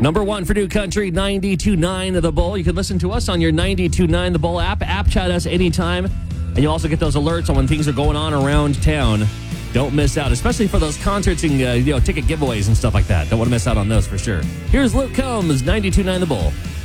Number one for New Country, 92.9 The Bull. You can listen to us on your 92.9 The Bull app. App chat us anytime. And you'll also get those alerts on when things are going on around town. Don't miss out, especially for those concerts and ticket giveaways and stuff like that. Don't want to miss out on those for sure. Here's Luke Combs, 92.9 The Bull.